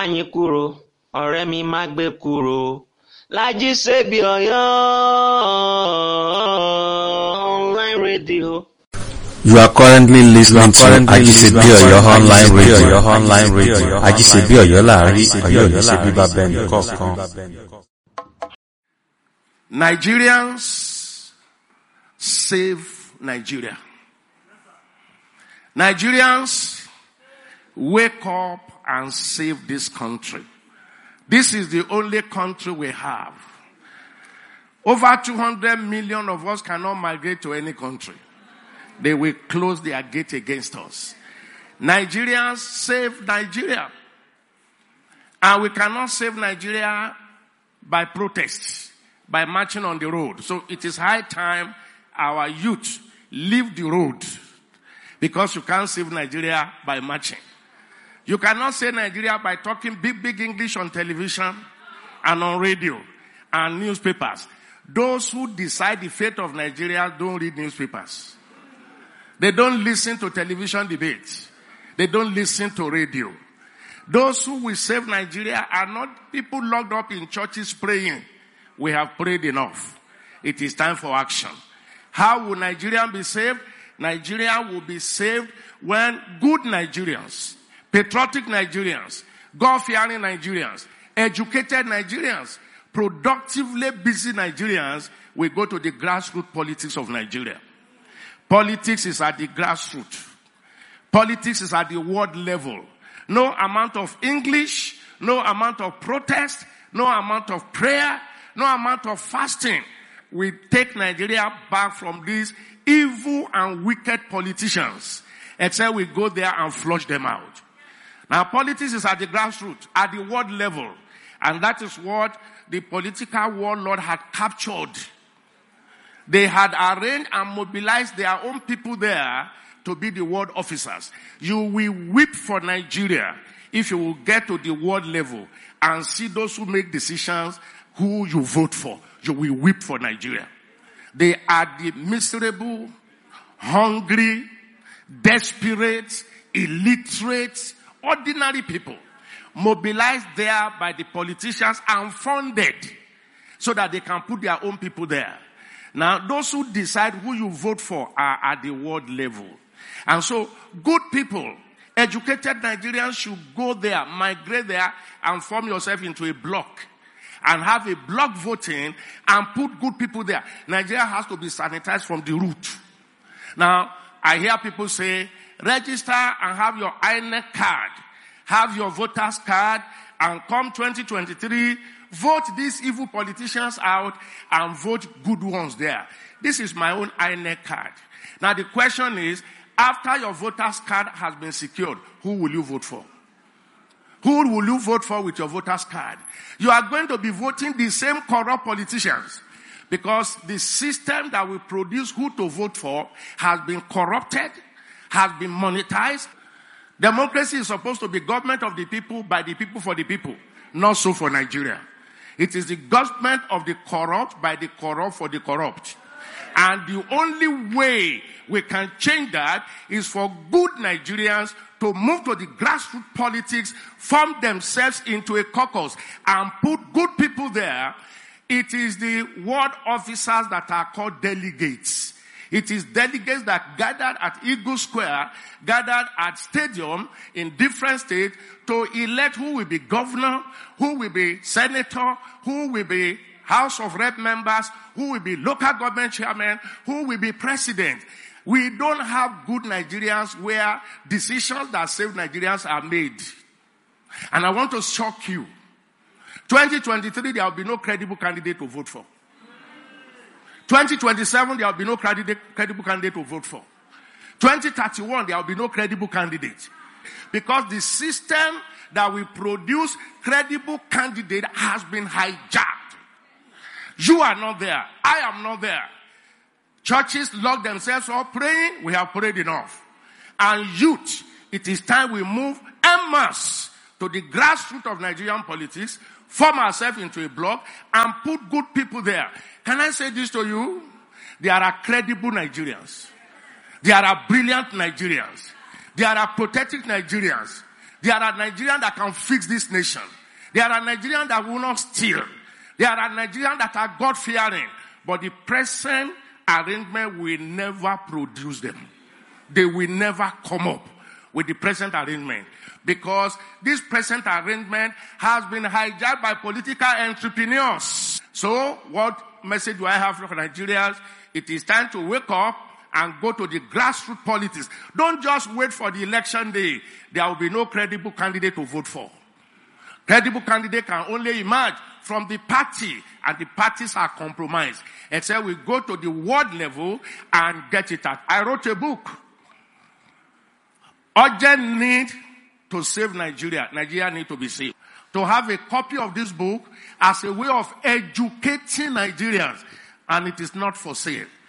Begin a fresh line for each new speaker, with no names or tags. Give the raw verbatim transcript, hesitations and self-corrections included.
Máyìnkúrò, ọ̀rẹ́ mi má gbé kúrò. Lájí Ṣebí Ọ̀yọ́ online radio.
You are currently listening to Ajisebi Oyo online radio. Online radio. Ajisebi Oyo láàrin Ọ̀yọ́ ní ṣe bíbá bẹ́ẹ̀ni kọ̀ọ̀kan.
Nigerians save Nigeria. Nigerians wake up and save this country. This is the only country we have. Over two hundred million of us cannot migrate to any country. They will close their gate against us. Nigerians save Nigeria. And we cannot save Nigeria by protest, by marching on the road. So it is high time our youth leave the road, because you can't save Nigeria by marching. You cannot save Nigeria by talking big, big English on television and on radio and newspapers. Those who decide the fate of Nigeria don't read newspapers. They don't listen to television debates. They don't listen to radio. Those who will save Nigeria are not people locked up in churches praying. We have prayed enough. It is time for action. How will Nigeria be saved? Nigeria will be saved when good Nigerians, patriotic Nigerians, God-fearing Nigerians, educated Nigerians, productively busy Nigerians will go to the grassroots politics of Nigeria. Politics is at the grassroots. Politics is at the world level. No amount of English, no amount of protest, no amount of prayer, no amount of fasting will take Nigeria back from these evil and wicked politicians, except we go there and flush them out. Now, politics is at the grassroots, at the world level. And that is what the political warlord had captured. They had arranged and mobilized their own people there to be the world officers. You will weep for Nigeria if you will get to the world level and see those who make decisions who you vote for. You will weep for Nigeria. They are the miserable, hungry, desperate, illiterate, ordinary people mobilized there by the politicians and funded so that they can put their own people there. Now, those who decide who you vote for are at the world level. And so, good people, educated Nigerians should go there, migrate there, and form yourself into a block. And have a block voting and put good people there. Nigeria has to be sanitized from the root. Now, I hear people say, register and have your I N E C card. Have your voter's card, and come twenty twenty-three, vote these evil politicians out and vote good ones there. This is my own I N E C card. Now the question is, after your voter's card has been secured, who will you vote for? Who will you vote for with your voter's card? You are going to be voting the same corrupt politicians, because the system that will produce who to vote for has been corrupted, has been monetized. Democracy is supposed to be government of the people, by the people, for the people. Not so for Nigeria. It is the government of the corrupt, by the corrupt, for the corrupt. And the only way we can change that is for good Nigerians to move to the grassroots politics, form themselves into a caucus, and put good people there. It is the ward officers that are called delegates. It is delegates that gathered at Eagle Square, gathered at stadium in different states to elect who will be governor, who will be senator, who will be House of Rep members, who will be local government chairman, who will be president. We don't have good Nigerians where decisions that save Nigerians are made. And I want to shock you. twenty twenty-three, there will be no credible candidate to vote for. twenty twenty-seven, there will be no credible, credible candidate to vote for. twenty thirty-one, there will be no credible candidate. Because the system that will produce credible candidate has been hijacked. You are not there. I am not there. Churches lock themselves up praying. We have prayed enough. And youth, it is time we move en masse to the grassroots of Nigerian politics, form ourselves into a block, and put good people there. Can I say this to you? There are credible Nigerians. There are brilliant Nigerians. There are protected Nigerians. There are Nigerians that can fix this nation. There are Nigerians that will not steal. There are Nigerians that are God-fearing. But the present arrangement will never produce them. They will never come up with the present arrangement. Because this present arrangement has been hijacked by political entrepreneurs. So, what message do I have for Nigerians? It is time to wake up and go to the grassroots politics. Don't just wait for the election day. There will be no credible candidate to vote for. Credible candidate can only emerge from the party, and the parties are compromised. Except we go to the world level and get it out. I wrote a book. Urgent need to save Nigeria. Nigeria need to be saved. To have a copy of this book as a way of educating Nigerians, and it is not for sale.